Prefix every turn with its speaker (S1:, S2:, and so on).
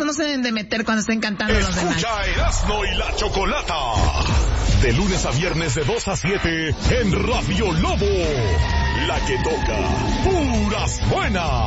S1: eso no se deben de meter cuando estén cantando los demás.
S2: Escucha Erasmo y la Chocolata. De lunes a viernes de 2 a 7 en Radio Lobo. La que toca puras buenas.